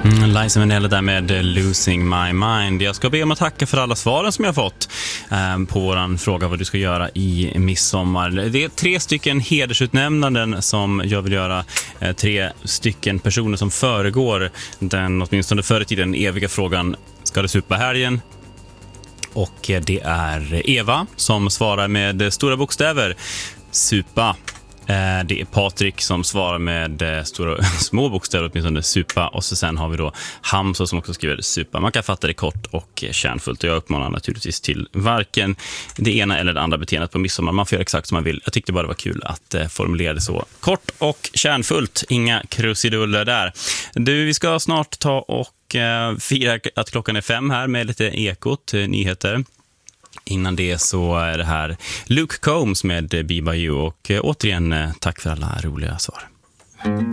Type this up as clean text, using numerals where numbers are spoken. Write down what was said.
Liza Minnelli där med Losing My Mind. Jag ska be om att tacka för alla svaren som jag har fått på våran fråga vad du ska göra i midsommar. Det är 3 stycken hedersutnämnanden som jag vill göra. 3 stycken personer som föregår den, åtminstone förr i tiden, eviga frågan: ska det supa helgen? Och det är Eva som svarar med stora bokstäver: supa. Det är Patrik som svarar med små bokstäver, åtminstone supa. Och så sen har vi då Hamza som också skriver supa. Man kan fatta det kort och kärnfullt. Och jag uppmanar naturligtvis till varken det ena eller det andra beteendet på midsommar. Man får göra exakt som man vill. Jag tyckte bara det var kul att formulera det så kort och kärnfullt. Inga krusiduller där. Du, vi ska snart ta och fira att klockan är 5 här med lite Ekot, nyheter. Innan det så är det här Luke Combs med Be By You. Och återigen, tack för alla roliga svar.